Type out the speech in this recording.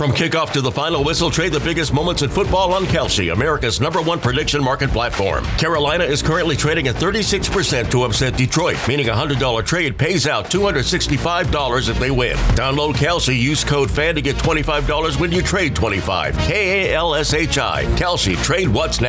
From kickoff to the final whistle, trade the biggest moments in football on Kalshi, America's #1 prediction market platform. Carolina is currently trading at 36% to upset Detroit, meaning a $100 trade pays out $265 if they win. Download Kalshi, use code FAN to get $25 when you trade $25. KALSHI. Kalshi, trade what's next.